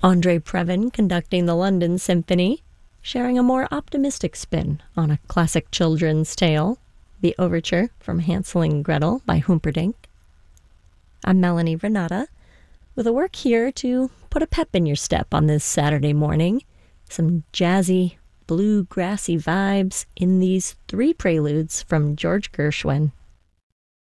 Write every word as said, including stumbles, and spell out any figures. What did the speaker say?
Andre Previn conducting the London Symphony, sharing a more optimistic spin on a classic children's tale, the overture from Hansel and Gretel by Humperdinck. I'm Melanie Renata, with a work here to put a pep in your step on this Saturday morning. Some jazzy, bluegrassy vibes in these three preludes from George Gershwin.